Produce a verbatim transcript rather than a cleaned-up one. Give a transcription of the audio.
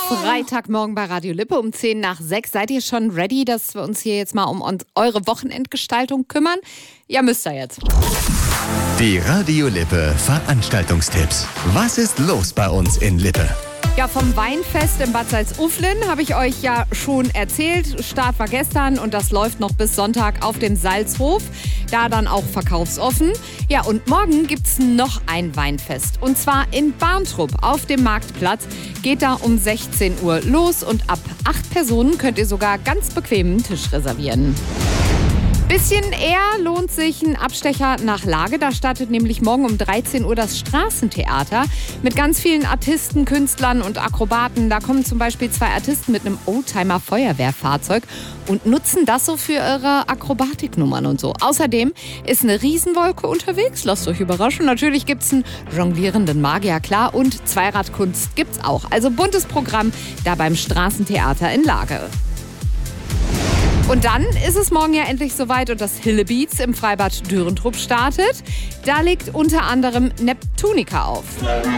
Freitagmorgen bei Radio Lippe um zehn nach sechs. Seid ihr schon ready, dass wir uns hier jetzt mal um eure Wochenendgestaltung kümmern? Ja, müsst ihr jetzt. Die Radio Lippe Veranstaltungstipps. Was ist los bei uns in Lippe? Ja, vom Weinfest in Bad Salzuflen habe ich euch ja schon erzählt. Start war gestern und das läuft noch bis Sonntag auf dem Salzhof. Da dann auch verkaufsoffen. Ja, und morgen gibt's noch ein Weinfest. Und zwar in Barntrup auf dem Marktplatz. Geht da um sechzehn Uhr los und ab acht Personen könnt ihr sogar ganz bequem einen Tisch reservieren. Bisschen eher lohnt sich ein Abstecher nach Lage. Da startet nämlich morgen um dreizehn Uhr das Straßentheater mit ganz vielen Artisten, Künstlern und Akrobaten. Da kommen zum Beispiel zwei Artisten mit einem Oldtimer-Feuerwehrfahrzeug und nutzen das so für ihre Akrobatiknummern und so. Außerdem ist eine Riesenwolke unterwegs. Lasst euch überraschen. Natürlich gibt's einen jonglierenden Magier, klar. Und Zweiradkunst gibt's auch. Also buntes Programm da beim Straßentheater in Lage. Und dann ist es morgen ja endlich soweit und das Hillebeats im Freibad Dürentrupp startet. Da legt unter anderem Neptunica auf.